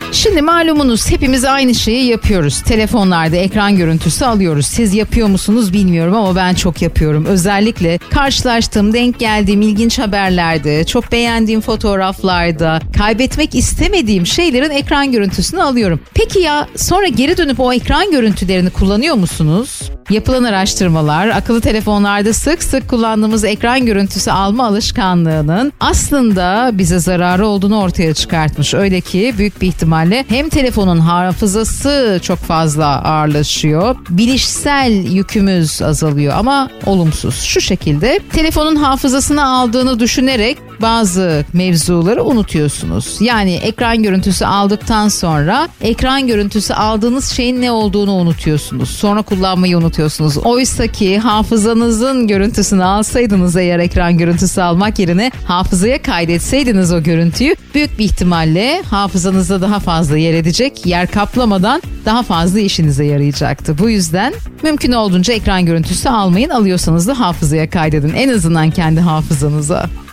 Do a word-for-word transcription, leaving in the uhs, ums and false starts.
Şimdi malumunuz hepimiz aynı şeyi yapıyoruz. Telefonlarda ekran görüntüsü alıyoruz. Siz yapıyor musunuz bilmiyorum ama ben çok yapıyorum. Özellikle karşılaştığım, denk geldiğim ilginç haberlerde, çok beğendiğim fotoğraflarda, kaybetmek istemediğim şeylerin ekran görüntüsünü alıyorum. Peki ya sonra geri dönüp o ekran görüntülerini kullanıyor musunuz? Yapılan araştırmalar akıllı telefonlarda sık sık kullandığımız ekran görüntüsü alma alışkanlığının aslında bize zararı olduğunu ortaya çıkartmış. Öyle ki büyük bir ihtimalle hem telefonun hafızası çok fazla ağırlaşıyor, bilişsel yükümüz azalıyor ama olumsuz. Şu şekilde telefonun hafızasını aldığını düşünerek bazı mevzuları unutuyorsunuz. Yani ekran görüntüsü aldıktan sonra ekran görüntüsü aldığınız şeyin ne olduğunu unutuyorsunuz. Sonra kullanmayı unutuyorsunuz. Oysa ki hafızanızın görüntüsünü alsaydınız eğer ekran görüntüsü almak yerine hafızaya kaydetseydiniz o görüntüyü büyük bir ihtimalle hafızanızda daha fazla yer edecek, yer kaplamadan daha fazla işinize yarayacaktı. Bu yüzden mümkün olduğunca ekran görüntüsü almayın. Alıyorsanız da hafızaya kaydedin. En azından kendi hafızanıza.